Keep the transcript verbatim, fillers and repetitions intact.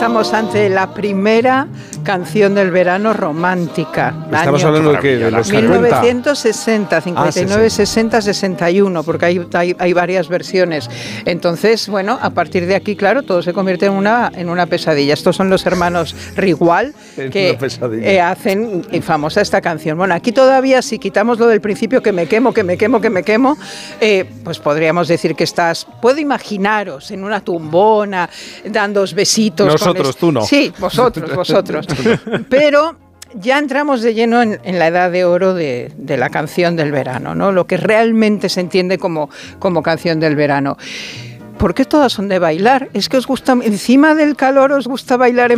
estamos ante la primera canción del verano romántica. Estamos hablando de qué, de los mil novecientos sesenta, cincuenta y nueve, ah, sesenta, sesenta y uno, porque hay, hay, hay varias versiones. Entonces, bueno, a partir de aquí, claro, todo se convierte en una, en una pesadilla. Estos son los hermanos Rigual que eh, hacen famosa esta canción. Bueno, aquí todavía, si quitamos lo del principio, que me quemo, que me quemo, que me quemo, eh, pues podríamos decir que estás, puedo imaginaros en una tumbona, dándoos besitos. Nosotros, con tú no. Sí, vosotros, vosotros. Pero ya entramos de lleno en, en la edad de oro de, de la canción del verano, ¿no? Lo que realmente se entiende como, como canción del verano. ¿Por qué todas son de bailar? ¿Es que os gusta, encima del calor, os gusta bailar en